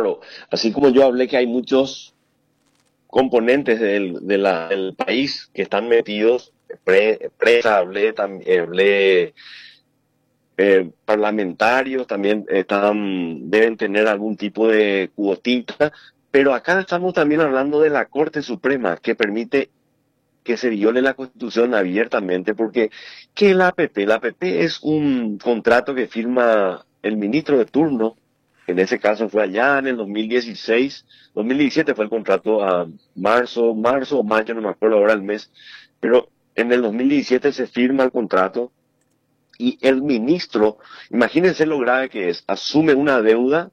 claro, así como yo hablé que hay muchos componentes del país que están metidos, prensa, hablé parlamentarios también deben tener algún tipo de cuotita, pero acá estamos también hablando de la Corte Suprema que permite que se viole la Constitución abiertamente, porque ¿qué es la APP? La APP es un contrato que firma el ministro de turno, en ese caso fue allá en el 2016, 2017 fue el contrato a marzo o mayo, no me acuerdo ahora el mes, pero en el 2017 se firma el contrato y el ministro, imagínense lo grave que es, asume una deuda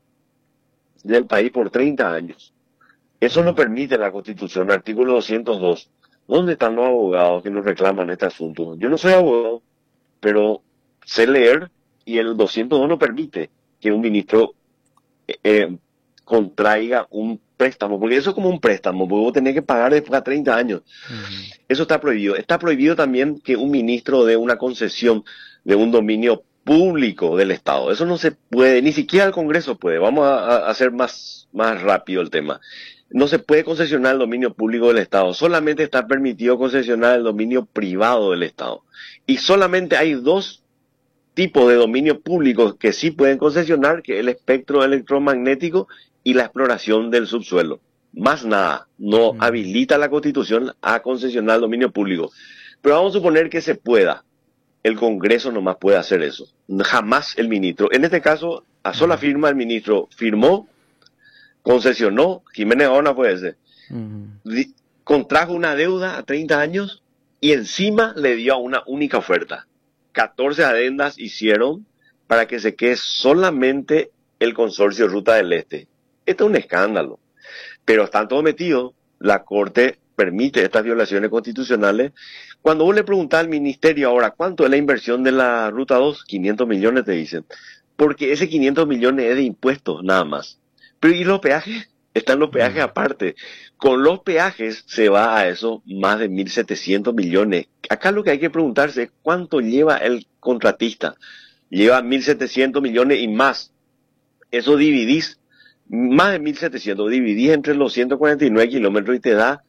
del país por 30 años. Eso lo permite la Constitución, artículo 202. ¿Dónde están los abogados que nos reclaman este asunto? Yo no soy abogado, pero sé leer y el 202 no permite que un ministro eh, contraiga un préstamo, porque eso es como un préstamo, porque vos tenés que pagar después a 30 años. Ujú. Eso está prohibido. Está prohibido también que un ministro dé una concesión de un dominio público del Estado. Eso no se puede, ni siquiera el Congreso puede. Vamos a hacer más rápido el tema. No se puede concesionar el dominio público del Estado. Solamente está permitido concesionar el dominio privado del Estado. Y solamente hay dos tipos de dominio público que sí pueden concesionar, que es el espectro electromagnético y la exploración del subsuelo. Más nada, no Ujú. habilita la Constitución a concesionar el dominio público. Pero vamos a suponer que se pueda. El Congreso nomás puede hacer eso. Jamás el ministro. En este caso, a sola Ujú. firma el ministro firmó, concesionó, Jiménez Gaona fue ese, Ujú. contrajo una deuda a 30 años y encima le dio a una única oferta. 14 adendas hicieron para que se quede solamente el consorcio Ruta del Este. Esto es un escándalo, pero están todos metidos. La Corte permite estas violaciones constitucionales. Cuando vos le preguntás al ministerio ahora cuánto es la inversión de la Ruta 2, 500 millones te dicen, porque ese 500 millones es de impuestos nada más. Pero ¿y los peajes? Están los peajes Ujú. aparte. Con los peajes se va a eso más de 1.700 millones. Acá lo que hay que preguntarse es cuánto lleva el contratista. Lleva 1.700 millones y más. Eso dividís, más de 1.700 dividís entre los 149 kilómetros y te da,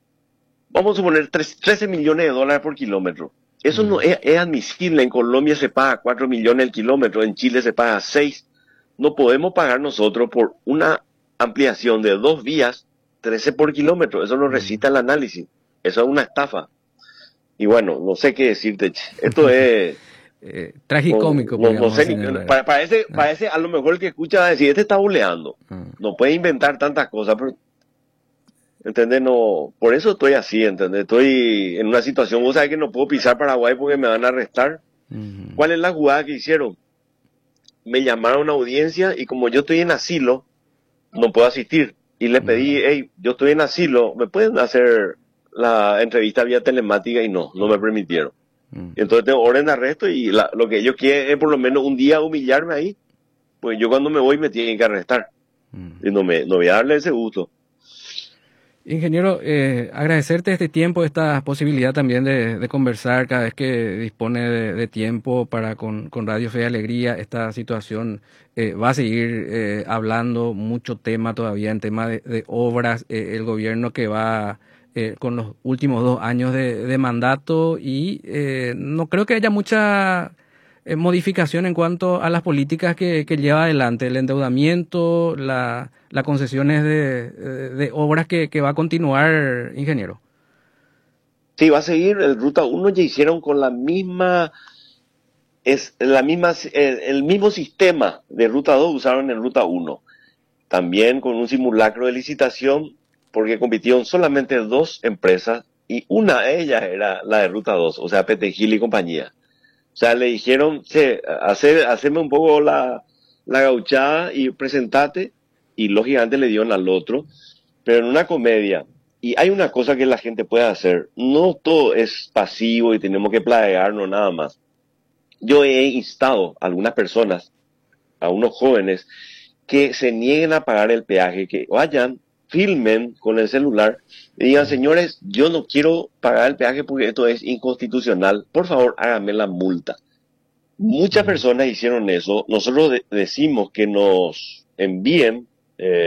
vamos a suponer, 13 millones de dólares por kilómetro. Eso no Ujú. es admisible. En Colombia se paga 4 millones el kilómetro, en Chile se paga 6. No podemos pagar nosotros por una ampliación de 2 vías 13 por kilómetro. Eso no Ujú. recita el análisis. Eso es una estafa. Y bueno, no sé qué decirte. Esto es, Tragicómico, no podríamos sé, señalar. Ah, parece a lo mejor el que escucha va a decir, este está buleando. ah. No puede inventar tantas cosas, pero, ¿entendés? No, por eso estoy así, ¿entendés? Estoy en una situación, vos sabés que no puedo pisar Paraguay porque me van a arrestar. Ujú. ¿Cuál es la jugada que hicieron? Me llamaron a una audiencia y como yo estoy en asilo, no puedo asistir. Y le Ujú. pedí, hey, yo estoy en asilo, ¿me pueden hacer la entrevista vía telemática? Y no me permitieron. Ujú. Entonces tengo orden de arresto y lo que ellos quieren es por lo menos un día humillarme ahí, pues yo cuando me voy me tienen que arrestar. Ujú. Y no voy a darle ese gusto. Ingeniero, agradecerte este tiempo, esta posibilidad también de conversar cada vez que dispone de tiempo para con Radio Fe y Alegría. Esta situación va a seguir hablando mucho tema todavía en tema de obras, el gobierno que va con los últimos 2 años de mandato y no creo que haya mucha modificación en cuanto a las políticas que lleva adelante, el endeudamiento, las concesiones de obras que va a continuar, ingeniero. Sí, va a seguir el Ruta uno ya hicieron con el mismo sistema de Ruta 2 usaron en Ruta uno. También con un simulacro de licitación, porque compitieron solamente dos empresas y una de ellas era la de Ruta 2, o sea, Petengil y compañía. O sea, le dijeron, che, haceme un poco la gauchada y presentate, y lógicamente le dieron al otro, pero en una comedia. Y hay una cosa que la gente puede hacer, no todo es pasivo y tenemos que planearnos nada más. Yo he instado a algunas personas, a unos jóvenes, que se nieguen a pagar el peaje, que vayan, filmen con el celular y digan, Mm, señores, yo no quiero pagar el peaje porque esto es inconstitucional, por favor háganme la multa. Muchas mm. personas hicieron eso. Nosotros decimos que nos envíen